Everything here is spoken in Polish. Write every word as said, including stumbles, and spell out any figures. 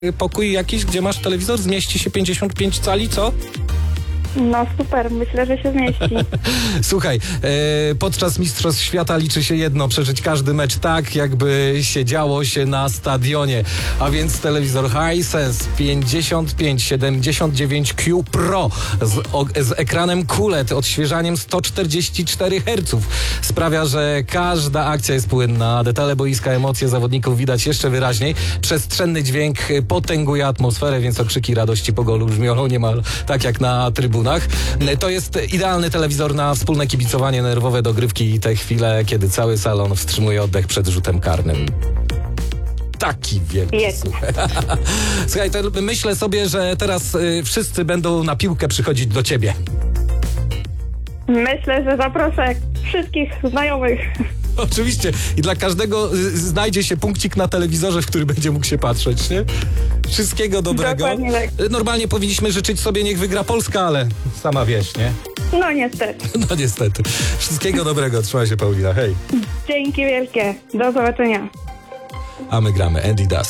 pokój jakiś, gdzie masz telewizor? Zmieści się pięćdziesiąt pięć cali, co? No super, myślę, że się zmieści. Słuchaj, e, podczas Mistrzostw Świata liczy się jedno, przeżyć każdy mecz tak, jakby się działo się na stadionie. A więc telewizor Hisense pięćdziesiąt pięć siedemdziesiąt dziewięć Q Pro z, o, z ekranem Q L E D, odświeżaniem sto czterdzieści cztery herców sprawia, że każda akcja jest płynna. Detale boiska, emocje zawodników widać jeszcze wyraźniej. Przestrzenny dźwięk potęguje atmosferę, więc okrzyki radości po golu brzmią niemal tak jak na trybunach. To jest idealny telewizor na wspólne kibicowanie, nerwowe dogrywki i te chwile, kiedy cały salon wstrzymuje oddech przed rzutem karnym. Taki wielki. Jest. Słuchaj, to myślę sobie, że teraz y, wszyscy będą na piłkę przychodzić do ciebie. Myślę, że zaproszę wszystkich znajomych. Oczywiście. I dla każdego y, znajdzie się punkcik na telewizorze, w który będzie mógł się patrzeć, nie? Wszystkiego dobrego. Dokładnie tak. Y, Normalnie powinniśmy życzyć sobie, niech wygra Polska, ale sama wiesz, nie? No niestety. No niestety. Wszystkiego dobrego. Trzymaj się, Paulina. Hej. Dzięki wielkie. Do zobaczenia. A my gramy Andy Dust.